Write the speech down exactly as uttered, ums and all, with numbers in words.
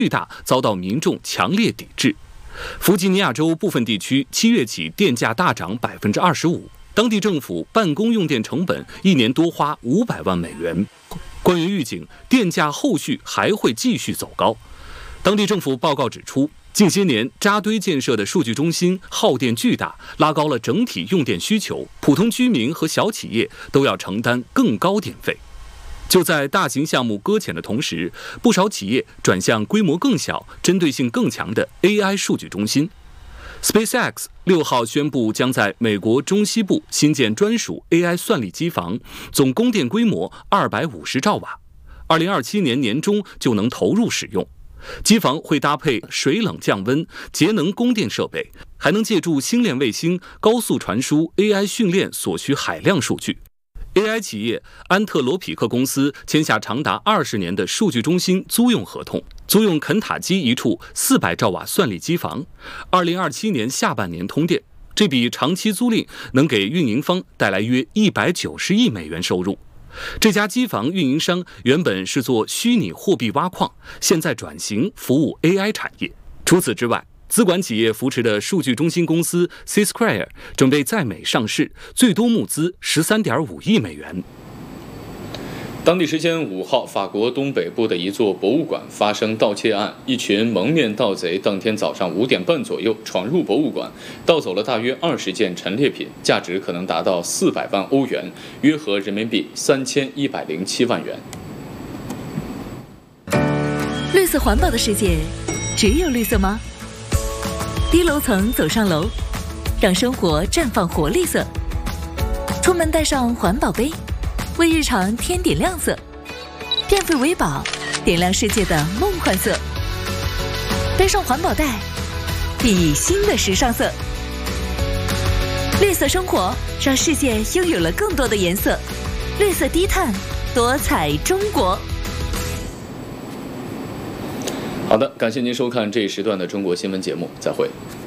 巨大，遭到民众强烈抵制。弗吉尼亚州部分地区七月起电价大涨百分之二十五，当地政府办公用电成本一年多花五百万美元。官员预警，电价后续还会继续走高。当地政府报告指出，近些年扎堆建设的数据中心耗电巨大，拉高了整体用电需求，普通居民和小企业都要承担更高电费。就在大型项目搁浅的同时，不少企业转向规模更小、针对性更强的 A I 数据中心。SpaceX 六号宣布将在美国中西部新建专属 A I 算力机房，总供电规模二百五十兆瓦，二零二七年年中就能投入使用。机房会搭配水冷降温、节能供电设备，还能借助星链卫星高速传输 A I 训练所需海量数据。A I 企业安特罗匹克公司签下长达二十年的数据中心租用合同，租用肯塔基一处四百兆瓦算力机房，二零二七年下半年通电。这笔长期租赁能给运营方带来约一百九十亿美元收入。这家机房运营商原本是做虚拟货币挖矿，现在转型服务 A I 产业。除此之外，资管企业扶持的数据中心公司 C-Square 准备在美上市，最多募资 十三点五亿美元。 当地时间五号，法国东北部的一座博物馆发生盗窃案，一群蒙面盗贼当天早上五点半左右闯入博物馆，盗走了大约二十件陈列品，价值可能达到四百万欧元，约合人民币三千一百零七万元。 绿色环保的世界，只有绿色吗？低楼层走上楼，让生活绽放活力色。出门带上环保杯，为日常添点亮色。变废为宝，点亮世界的梦幻色。背上环保袋，熠熠新的时尚色。绿色生活，让世界拥有了更多的颜色。绿色低碳，多彩中国。 好的，感谢您收看这一时段的中国新闻节目，再会。